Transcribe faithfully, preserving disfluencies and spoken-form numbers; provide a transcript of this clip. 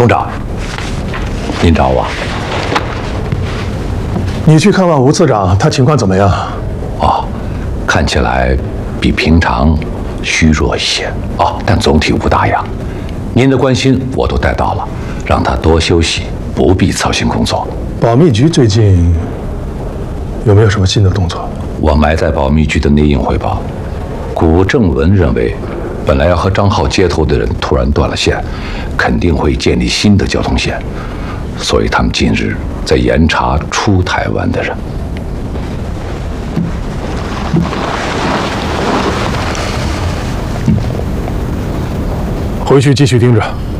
董长，您找我？ 你去看望吴次长，他情况怎么样？ 哦，看起来比平常虚弱一些啊，但总体无大恙。您的关心我都带到了，让他多休息，不必操心工作。 保密局最近有没有什么新的动作？ 我埋在保密局的内应汇报，古正文认为，本来要和张浩接头的人突然断了线，肯定会建立新的交通线，所以他们近日在严查出台湾的人。 回去继续盯着。